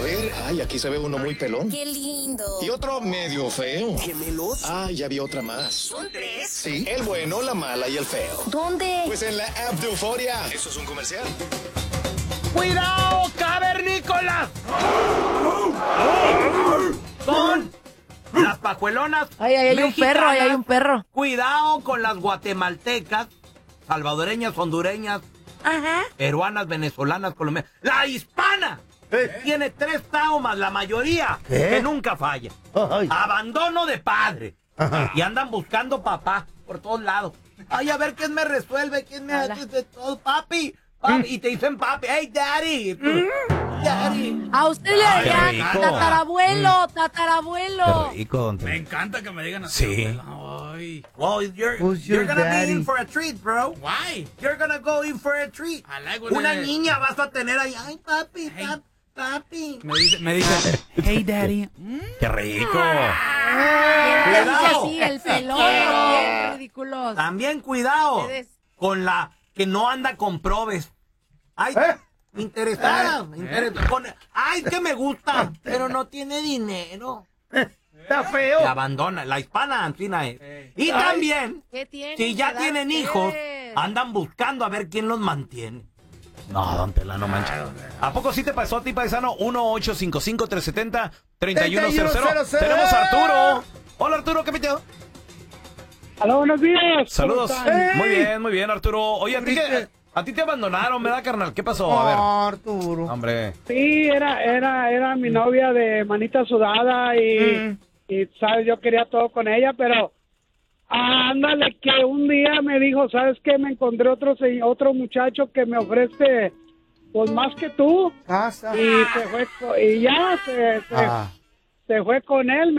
A ver, ay, aquí se ve uno muy pelón. ¡Qué lindo! Y otro medio feo. ¿Gemelos? Ah, ya vi otra más. ¿Son tres? Sí, el bueno, la mala y el feo. ¿Dónde? Pues en la app de Euforia. ¿Eso es un comercial? ¡Cuidado, cavernícolas! Son las pajuelonas. Ay, ahí hay un perro, ahí hay un perro. Cuidado con las guatemaltecas, salvadoreñas, hondureñas, Ajá. peruanas, venezolanas, colombianas. ¡La hispana! Tiene 3 traumas, la mayoría, que nunca falla. Ay. Abandono de padre. Ajá. Y andan buscando papá por todos lados. Ay, a ver quién me resuelve, quién me hace de todo. Papi, y te dicen papi. Hey, daddy. Daddy. A usted le Ay, qué dirían rico. tatarabuelo, tatarabuelo. Qué rico, don Me Tela. encanta que me digan así. Sí. Ay. Well, Who's you're your gonna daddy? be in for a treat, bro. Why? You're gonna go in for a treat. I like when Una they- niña vas a tener ahí. Ay, papi, Hey. papi. Me dice, hey daddy. Qué rico. ¿Quién te dice Cuidado. así, el pelón? Bien ridículos. También cuidado Ustedes. con la que no anda con probes. Ay, interesada. Ay, que me gusta, pero no tiene dinero. Está feo. Te abandona. La hispana Antina es. Y también, ¿Qué tienen? si ya ¿Qué tienen edad hijos, es? andan buscando a ver quién los mantiene. No, don Tela, no manches. ¿A poco sí te pasó a ti, paisano? 1-855-370-3100. Tenemos a Arturo. Hola, Arturo, ¿qué piteo? Hola, buenos días. Saludos. ¿Cómo están? Muy bien, Arturo. Oye, a ti te abandonaron, ¿verdad, carnal? ¿Qué pasó? A ver. Arturo. Hombre. Sí, era mi novia de manita sudada y sabes, yo quería todo con ella, pero ándale que un día me dijo, ¿sabes qué? Me encontré otro muchacho que me ofrece pues más que tú Casa. y se fue y ya se fue con él.